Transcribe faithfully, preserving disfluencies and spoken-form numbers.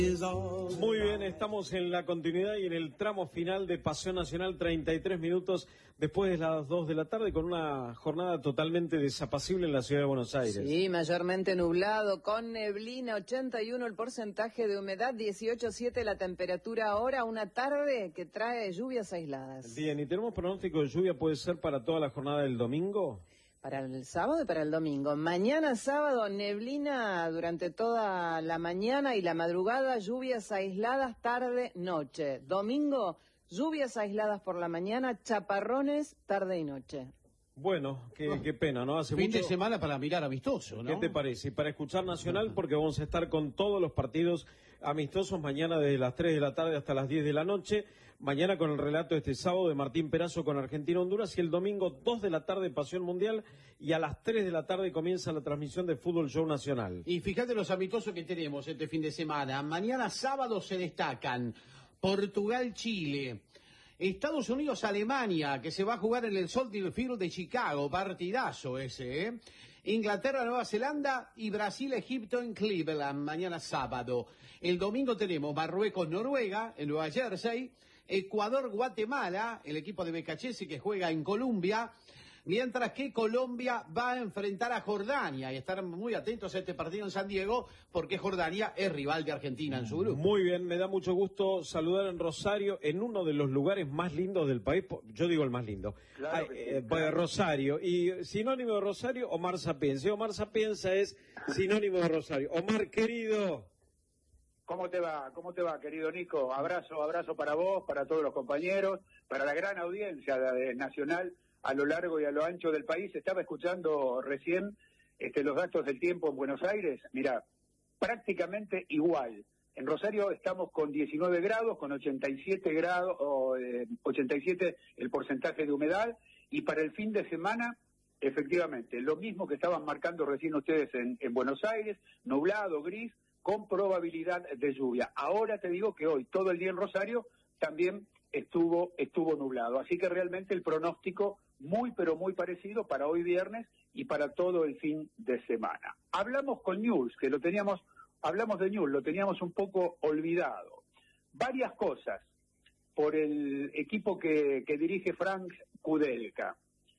Muy bien, estamos en la continuidad y en el tramo final de Paseo Nacional, treinta y tres minutos después de las dos de la tarde, con una jornada totalmente desapacible en la ciudad de Buenos Aires. Sí, mayormente nublado, con neblina, ochenta y uno el porcentaje de humedad, dieciocho coma siete la temperatura ahora, una tarde que trae lluvias aisladas. Bien, ¿y tenemos pronóstico de lluvia? ¿Puede ser para toda la jornada del domingo? Para el sábado y para el domingo. Mañana sábado, neblina durante toda la mañana y la madrugada, lluvias aisladas tarde, noche. Domingo, lluvias aisladas por la mañana, chaparrones tarde y noche. Bueno, qué, qué pena, ¿no? Hace fin mucho... de semana para mirar amistoso, ¿no? ¿Qué te parece? Y para escuchar Nacional, porque vamos a estar con todos los partidos amistosos mañana desde las tres de la tarde hasta las diez de la noche. Mañana con el relato este sábado de Martín Perazo con Argentina-Honduras y el domingo dos de la tarde Pasión Mundial y a las tres de la tarde comienza la transmisión de Fútbol Show Nacional. Y fíjate los amistosos que tenemos este fin de semana. Mañana sábado se destacan Portugal-Chile, Estados Unidos-Alemania, que se va a jugar en el Soldier Field de Chicago, partidazo ese, ¿eh? Inglaterra-Nueva Zelanda y Brasil-Egipto en Cleveland, mañana sábado. El domingo tenemos Marruecos-Noruega en Nueva Jersey, Ecuador-Guatemala, el equipo de Becachese que juega en Colombia, mientras que Colombia va a enfrentar a Jordania y estar muy atentos a este partido en San Diego porque Jordania es rival de Argentina en su grupo. Muy bien, me da mucho gusto saludar en Rosario, en uno de los lugares más lindos del país, yo digo el más lindo, claro Ay, sí, eh, claro. Rosario, y sinónimo de Rosario, Omar Sapienza. Omar Sapienza es sinónimo de Rosario. Omar, querido. ¿Cómo te va? ¿Cómo te va, querido Nico? Abrazo, abrazo para vos, para todos los compañeros, para la gran audiencia de Nacional a lo largo y a lo ancho del país. Estaba escuchando recién este, los datos del tiempo en Buenos Aires. Mirá, prácticamente igual. En Rosario estamos con diecinueve grados, con ochenta y siete grados, o, eh, ochenta y siete el porcentaje de humedad, y para el fin de semana, efectivamente, lo mismo que estaban marcando recién ustedes en, en Buenos Aires, nublado, gris, con probabilidad de lluvia. Ahora te digo que hoy, todo el día en Rosario, también estuvo estuvo nublado. Así que realmente el pronóstico muy, pero muy parecido para hoy viernes y para todo el fin de semana. Hablamos con Newell's, que lo teníamos, hablamos de Newell's, lo teníamos un poco olvidado. Varias cosas por el equipo que, que dirige Frank Kudelka.